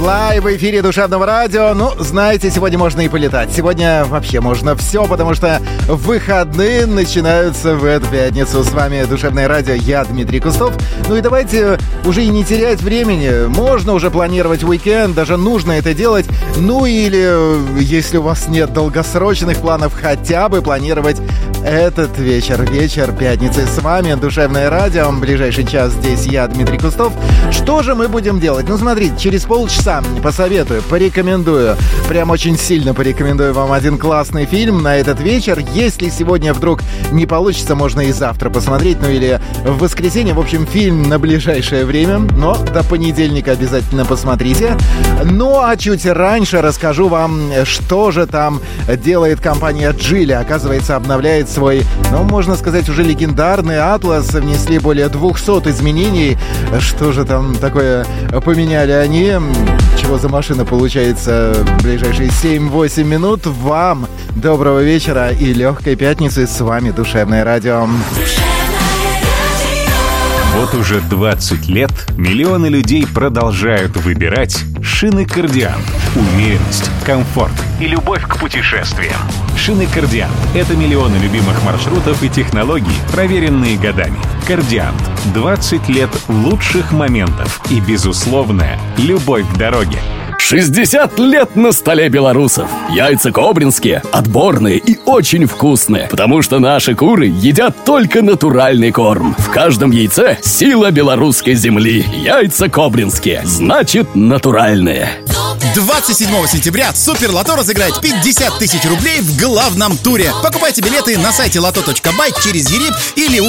Лайв в эфире Душевного радио. Ну, знаете, сегодня можно и полетать. Сегодня вообще можно все, потому что выходные начинаются в эту пятницу. С вами Душевное радио, я Дмитрий Кустов. Ну и давайте уже и не терять времени. Можно уже планировать уикенд, даже нужно это делать. Ну или, если у вас нет долгосрочных планов, хотя бы планировать этот вечер пятницы. С вами Душевное радио. В ближайший час здесь я, Дмитрий Кустов. Что же мы будем делать? Ну, смотрите, через полчаса посоветую, порекомендую, прям очень сильно порекомендую вам один классный фильм на этот вечер. Если сегодня вдруг не получится, можно и завтра посмотреть, ну или в воскресенье. В общем, фильм на ближайшее время, но до понедельника обязательно посмотрите. Ну, а чуть раньше расскажу вам, что же там делает компания Geely. Оказывается, обновляет свой, ну, можно сказать, уже легендарный атлас. Внесли более 200 изменений. Что же там такое поменяли они? Чего за машина получается в ближайшие 7-8 минут? Вам доброго вечера и легкой пятницы. С вами Душевное радио. Вот уже 20 лет миллионы людей продолжают выбирать шины Кардиант. Уверенность, комфорт и любовь к путешествиям. Шины Кардиант — это миллионы любимых маршрутов и технологий, проверенные годами. Кардиант — 20 лет лучших моментов и безусловная любовь к дороге. 60 лет на столе белорусов. Яйца кобринские, отборные и очень вкусные, потому что наши куры едят только натуральный корм. В каждом яйце сила белорусской земли. Яйца кобринские, значит натуральные. 27 сентября Супер Лото разыграет 50 тысяч рублей в главном туре. Покупайте билеты на сайте loto.by через Ериб или